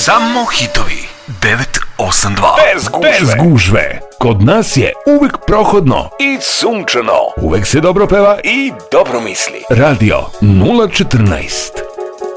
Samo hitovi 982. Bez gužve. Kod nas je uvek prohodno I sunčano. uvek se dobro peva I dobro misli. Radio 014.